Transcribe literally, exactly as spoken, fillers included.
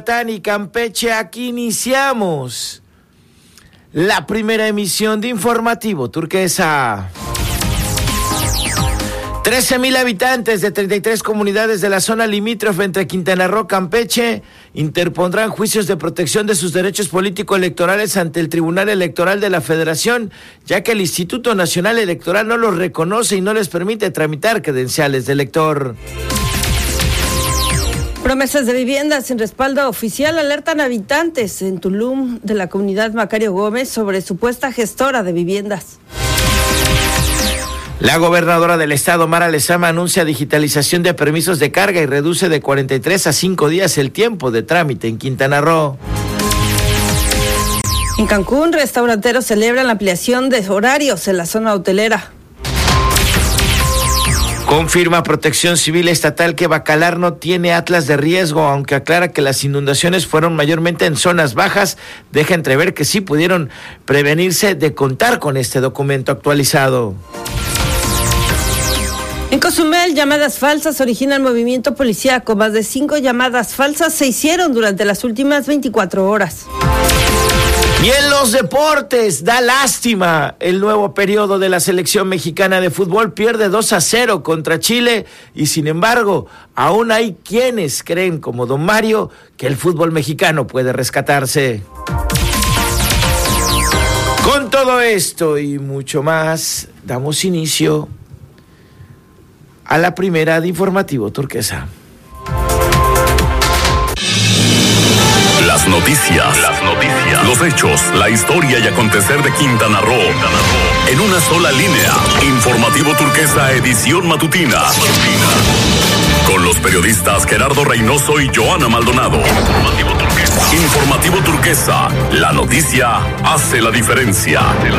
Y Campeche, aquí iniciamos la primera emisión de Informativo Turquesa. trece mil habitantes de treinta y tres comunidades de la zona limítrofe entre Quintana Roo y Campeche interpondrán juicios de protección de sus derechos político-electorales ante el Tribunal Electoral de la Federación, ya que el Instituto Nacional Electoral no los reconoce y no les permite tramitar credenciales de elector. Promesas de vivienda sin respaldo oficial alertan habitantes en Tulum de la comunidad Macario Gómez sobre supuesta gestora de viviendas. La gobernadora del estado, Mara Lezama, anuncia digitalización de permisos de carga y reduce de cuarenta y tres a cinco días el tiempo de trámite en Quintana Roo. En Cancún, restauranteros celebran la ampliación de horarios en la zona hotelera. Confirma Protección Civil Estatal que Bacalar no tiene atlas de riesgo, aunque aclara que las inundaciones fueron mayormente en zonas bajas. Deja entrever que sí pudieron prevenirse de contar con este documento actualizado. En Cozumel, llamadas falsas originan movimiento policíaco. Más de cinco llamadas falsas se hicieron durante las últimas veinticuatro horas. Y en los deportes, da lástima. El nuevo periodo de la selección mexicana de fútbol pierde dos a cero contra Chile y sin embargo, aún hay quienes creen, como don Mario, que el fútbol mexicano puede rescatarse. Con todo esto y mucho más, damos inicio a la primera de Informativo Turquesa. Las noticias, las noticias, los hechos, la historia y acontecer de Quintana Roo. Quintana Roo. En una sola línea. Informativo Turquesa, edición matutina. Con los periodistas Gerardo Reynoso y Joana Maldonado. Informativo Turquesa. Informativo Turquesa. La noticia hace la diferencia.